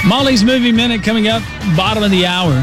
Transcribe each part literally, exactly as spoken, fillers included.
Molly's Movie Minute coming up, bottom of the hour.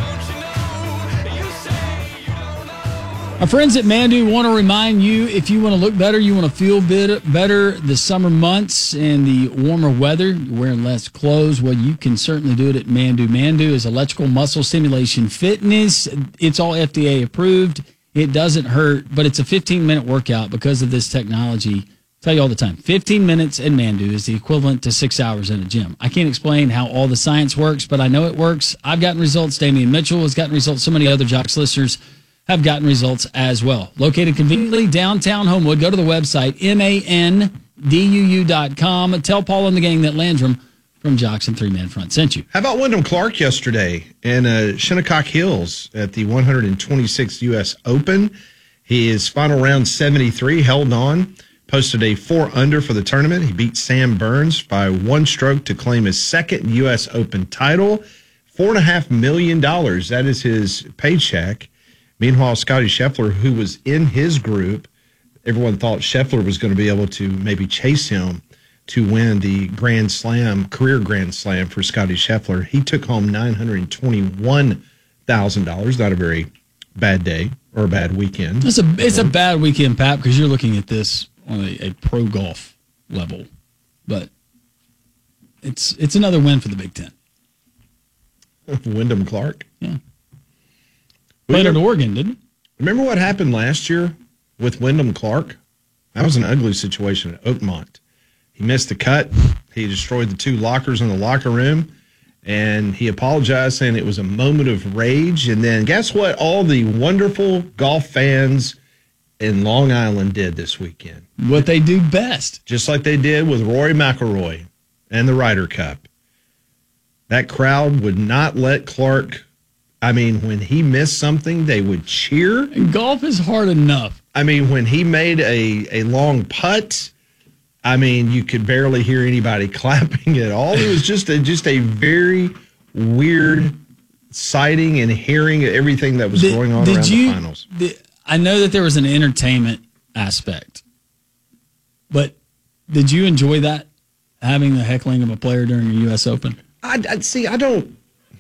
Our friends at Mandu want to remind you, if you want to look better, you want to feel bit better the summer months and the warmer weather, you're wearing less clothes, well, you can certainly do it at Mandu. Mandu is electrical muscle stimulation fitness. It's all F D A approved. It doesn't hurt, but it's a fifteen-minute workout because of this technology. I tell you all the time, fifteen minutes in Mandu is the equivalent to six hours in a gym. I can't explain how all the science works, but I know it works. I've gotten results. Damian Mitchell has gotten results. So many other Jocks listeners have gotten results as well. Located conveniently downtown Homewood. Go to the website, M A N D U U dot com. Tell Paul and the gang that Landrum from Jocks and Three Man Front sent you. How about Wyndham Clark yesterday in uh, Shinnecock Hills at the one hundred twenty-sixth U S Open? His final round seventy-three held on, posted a four under for the tournament. He beat Sam Burns by one stroke to claim his second U S Open title. Four and a half million dollars. That is his paycheck. Meanwhile, Scottie Scheffler, who was in his group, everyone thought Scheffler was going to be able to maybe chase him to win the Grand Slam, career Grand Slam for Scottie Scheffler. He took home nine hundred twenty-one thousand dollars. Not a very bad day or a bad weekend. It's a it's a bad weekend, Pat, because you're looking at this on a, a pro golf level. But it's it's another win for the Big Ten. Wyndham Clark? Yeah. Played at Oregon, didn't he? Remember what happened last year with Wyndham Clark? That was an ugly situation at Oakmont. He missed the cut. He destroyed the two lockers in the locker room, and he apologized, saying it was a moment of rage. And then guess what all the wonderful golf fans in Long Island did this weekend? What they do best. Just like they did with Rory McIlroy and the Ryder Cup. That crowd would not let Clark... I mean, when he missed something, they would cheer. And golf is hard enough. I mean, when he made a, a long putt, I mean, you could barely hear anybody clapping at all. It was just a, just a very weird sighting and hearing everything that was did, going on around you, the finals. Did, I know that there was an entertainment aspect, but did you enjoy that, having the heckling of a player during a U S Open? I'd, I'd see, I don't...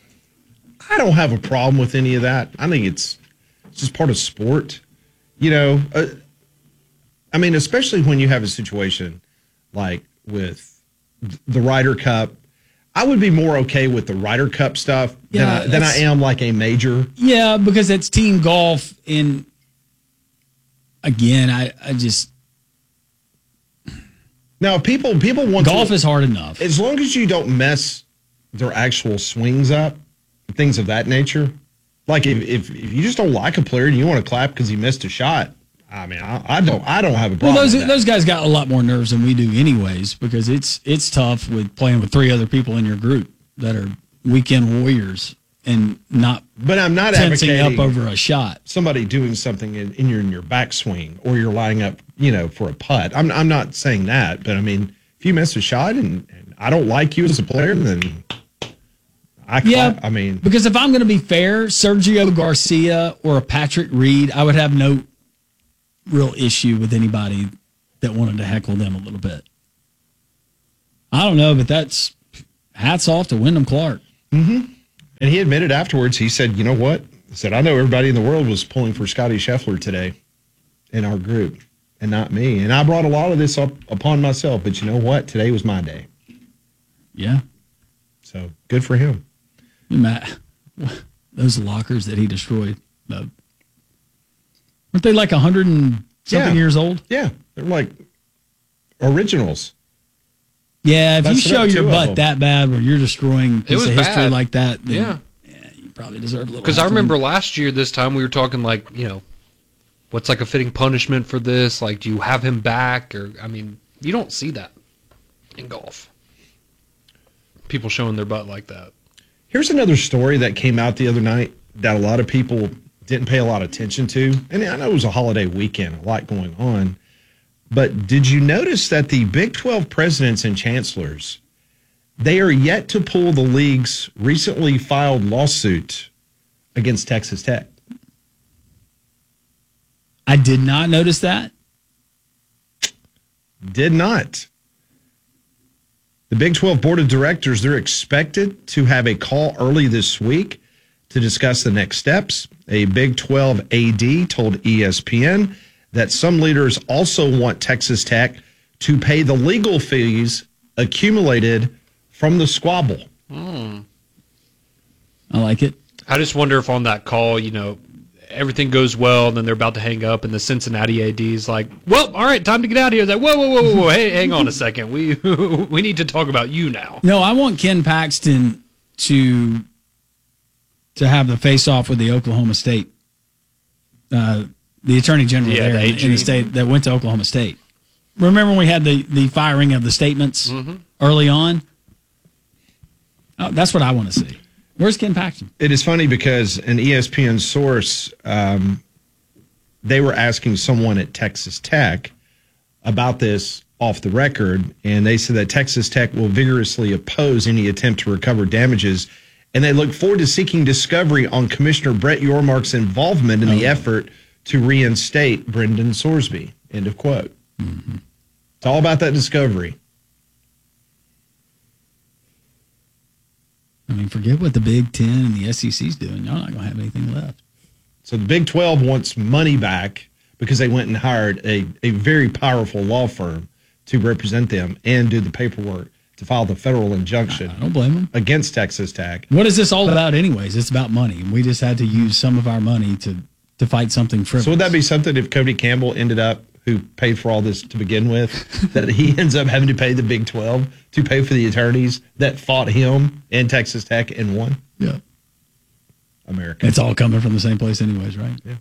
I don't have a problem with any of that. I think it's, it's just part of sport. You know, uh, I mean, especially when you have a situation like with the Ryder Cup. I would be more okay with the Ryder Cup stuff yeah, than, I, than I am like a major. Yeah, because it's team golf. And again, I, I just... Now, people, people want golf to, is hard enough. As long as you don't mess their actual swings up, things of that nature. Like if, if if you just don't like a player and you want to clap because he missed a shot, I mean, I, I don't I don't have a problem. Well, those with that. those guys got a lot more nerves than we do, anyways, because it's it's tough with playing with three other people in your group that are weekend warriors and not. But I'm not tensing advocating up over a shot. Somebody doing something in, in your in your backswing or you're lining up, you know, for a putt. I'm I'm not saying that, but I mean, if you miss a shot and, and I don't like you as a player, then. I yeah, I mean, because if I'm going to be fair, Sergio Garcia or a Patrick Reed, I would have no real issue with anybody that wanted to heckle them a little bit. I don't know, but that's hats off to Wyndham Clark. Mm-hmm. And he admitted afterwards, he said, you know what? He said, I know everybody in the world was pulling for Scottie Scheffler today in our group and not me. And I brought a lot of this up upon myself, but you know what? Today was my day. Yeah. So good for him. Matt, those lockers that he destroyed, uh, weren't they like a hundred and something yeah. years old? Yeah, they're like originals. Yeah, if That's you show your butt that bad where you're destroying a piece of history bad. like that, then, yeah. yeah, you probably deserve a little. Because I remember last year, this time we were talking like, you know, what's like a fitting punishment for this? Like, do you have him back? Or I mean, you don't see that in golf. People showing their butt like that. Here's another story that came out the other night that a lot of people didn't pay a lot of attention to. And I know it was a holiday weekend, a lot going on. But did you notice that the Big twelve presidents and chancellors, they are yet to pull the league's recently filed lawsuit against Texas Tech? I did not notice that. Did not. The Big twelve Board of Directors, they're expected to have a call early this week to discuss the next steps. A Big twelve A D told E S P N that some leaders also want Texas Tech to pay the legal fees accumulated from the squabble. Mm. I like it. I just wonder if on that call, you know, everything goes well, and then they're about to hang up, and the Cincinnati A D is like, well, all right, time to get out of here. It's like, whoa, whoa, whoa, whoa, whoa, hey, hang on a second. We we need to talk about you now. No, I want Ken Paxton to to have the face-off with the Oklahoma State, uh, the Attorney General Yeah, there the in, in the state that went to Oklahoma State. Remember when we had the, the firing of the statements mm-hmm. early on? Oh, that's what I want to see. Where's Ken Paxton? It is funny because an E S P N source, um, they were asking someone at Texas Tech about this off the record, and they said that Texas Tech will vigorously oppose any attempt to recover damages, and they look forward to seeking discovery on Commissioner Brett Yormark's involvement in the oh. effort to reinstate Brendan Sorsby. End of quote. Mm-hmm. It's all about that discovery. I mean, forget what the Big Ten and the S E C is doing. Y'all not going to have anything left. So the Big twelve wants money back because they went and hired a, a very powerful law firm to represent them and do the paperwork to file the federal injunction I don't blame them. against Texas Tech. What is this all about anyways? It's about money, and we just had to use some of our money to, to fight something frivolous. So would that be something if Cody Campbell ended up, who paid for all this to begin with, that he ends up having to pay the Big twelve to pay for the attorneys that fought him and Texas Tech and won? Yeah. America. It's all coming from the same place anyways, right? Yeah.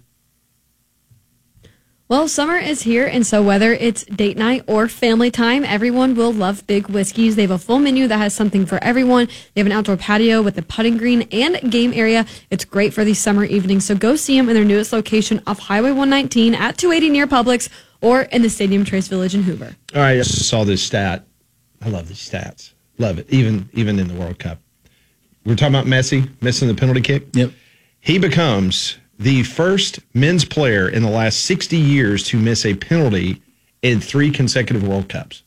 Well, summer is here, and so whether it's date night or family time, everyone will love Big Whiskeys. They have a full menu that has something for everyone. They have an outdoor patio with a putting green and game area. It's great for these summer evenings, so go see them in their newest location off Highway one nineteen at two eighty near Publix or in the Stadium Trace Village in Hoover. All right, I just saw this stat. I love these stats. Love it, even even in the World Cup. We're talking about Messi missing the penalty kick. Yep. He becomes the first men's player in the last sixty years to miss a penalty in three consecutive World Cups.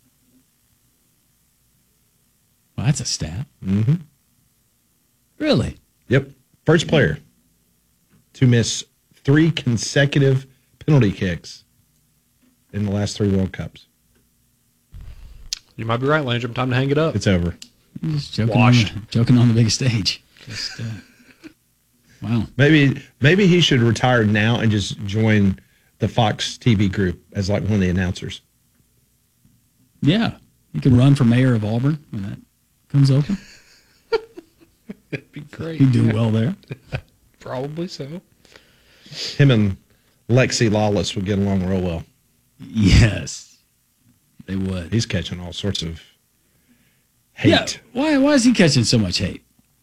Well, that's a stat. Mm-hmm. Really? Yep. First player to miss three consecutive penalty kicks in the last three World Cups. You might be right, Landrum. Time to hang it up. It's over. You're just joking, Washed. On the, joking on the big stage. Just, uh, wow. Maybe maybe he should retire now and just join the Fox T V group as like one of the announcers. Yeah. You could run for mayor of Auburn when that comes open. It'd be great. He'd do well there. Probably so. Him and Lexi Lawless would get along real well. Yes. They would. He's catching all sorts of hate. Yeah. Why, why is he catching so much hate?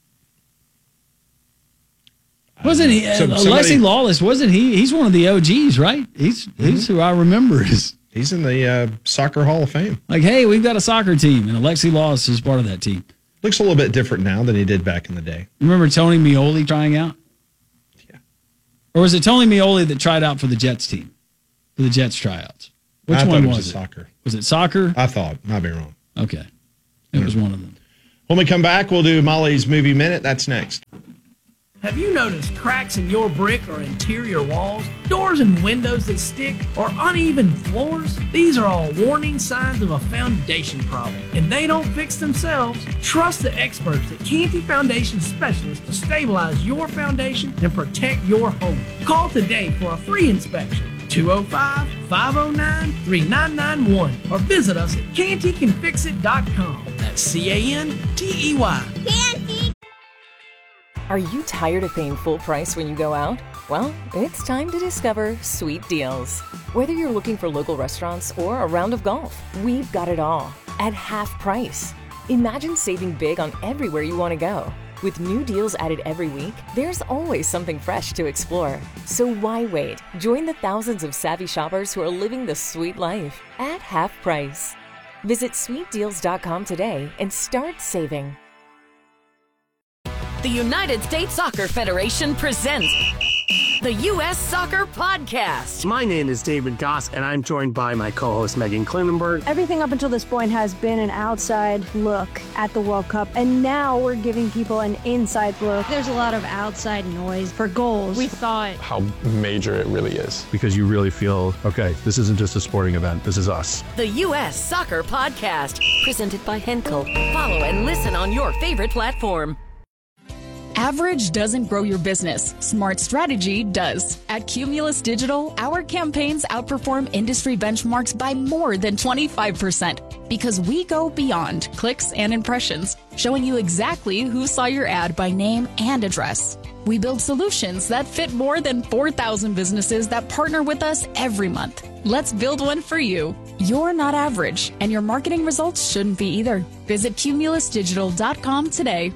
Wasn't he? Uh, So- somebody- Alexi Lawless, wasn't he? He's one of the O Gs, right? He's he's who I remember is He's in the uh, Soccer Hall of Fame. like, hey, we've got a soccer team, and Alexi Lawless is part of that team. Looks a little bit different now than he did back in the day. Remember Tony Meoli trying out? Yeah. Or was it Tony Meoli that tried out for the Jets team? For the Jets tryouts? Which I one thought it was, was it? soccer. Was it soccer? I thought. Might be wrong. Okay. It was one of them. When we come back, we'll do Molly's Movie Minute. That's next. Have you noticed cracks in your brick or interior walls, doors and windows that stick, or uneven floors? These are all warning signs of a foundation problem, and they don't fix themselves. Trust the experts at Canty Foundation Specialists to stabilize your foundation and protect your home. Call today for a free inspection. two oh five, five oh nine, three nine nine one or visit us at canty can fix it dot com. That's C A N T E Y. Are you tired of paying full price when you go out? Well, it's time to discover Sweet Deals. Whether you're looking for local restaurants or a round of golf, we've got it all at half price. Imagine saving big on everywhere you want to go. With new deals added every week, there's always something fresh to explore. So why wait? Join the thousands of savvy shoppers who are living the sweet life at half price. Visit sweet deals dot com today and start saving. The United States Soccer Federation presents the U S Soccer Podcast. My name is David Goss, and I'm joined by my co-host Megan Klinenberg. Everything up until this point has been an outside look at the World Cup, and now we're giving people an inside look. There's a lot of outside noise for goals. We thought how major it really is. Because you really feel, okay, this isn't just a sporting event, this is us. The U S Soccer Podcast, presented by Henkel. Follow and listen on your favorite platform. Average doesn't grow your business. Smart strategy does. At Cumulus Digital, our campaigns outperform industry benchmarks by more than twenty-five percent because we go beyond clicks and impressions, showing you exactly who saw your ad by name and address. We build solutions that fit more than four thousand businesses that partner with us every month. Let's build one for you. You're not average, and your marketing results shouldn't be either. Visit cumulus digital dot com today.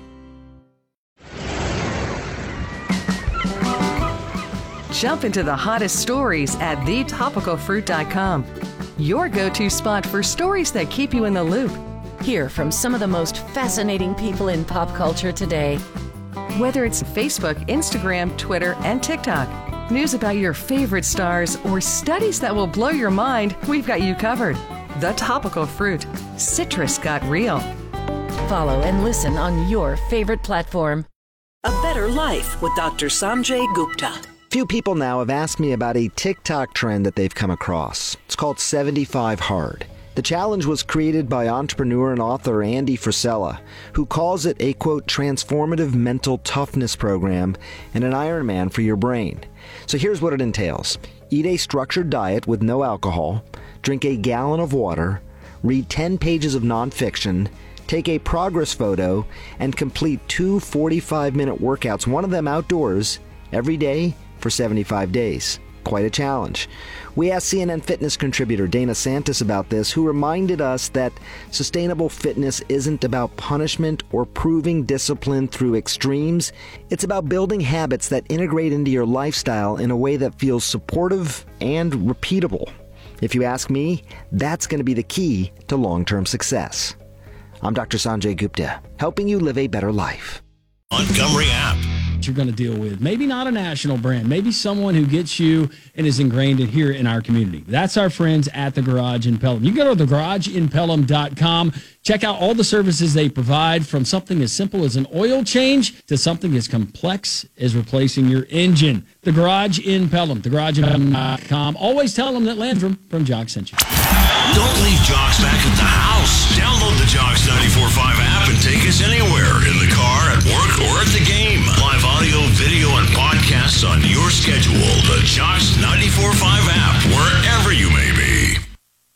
Jump into the hottest stories at the topical fruit dot com. Your go-to spot for stories that keep you in the loop. Hear from some of the most fascinating people in pop culture today. Whether it's Facebook, Instagram, Twitter, and TikTok, news about your favorite stars, or studies that will blow your mind, we've got you covered. The Topical Fruit. Citrus got real. Follow and listen on your favorite platform. A Better Life with Doctor Sanjay Gupta. Few people now have asked me about a TikTok trend that they've come across. It's called seventy-five hard. The challenge was created by entrepreneur and author Andy Frisella, who calls it a, quote, transformative mental toughness program and an Ironman for your brain. So here's what it entails. Eat a structured diet with no alcohol, drink a gallon of water, read ten pages of nonfiction, take a progress photo, and complete two forty-five minute workouts, one of them outdoors, every day for seventy-five days. Quite a challenge. We asked C N N Fitness contributor Dana Santis about this, who reminded us that sustainable fitness isn't about punishment or proving discipline through extremes. It's about building habits that integrate into your lifestyle in a way that feels supportive and repeatable. If you ask me, that's going to be the key to long-term success. I'm Doctor Sanjay Gupta, helping you live a better life. Montgomery app. You're going to deal with maybe not a national brand, maybe someone who gets you and is ingrained in here in our community. That's our friends at the Garage in Pelham. You can go to the garage in pelham dot com. Check out all the services they provide, from something as simple as an oil change to something as complex as replacing your engine. The Garage in Pelham, the garage in pelham dot com. Always tell them that Landrum from Jock sent you. Don't leave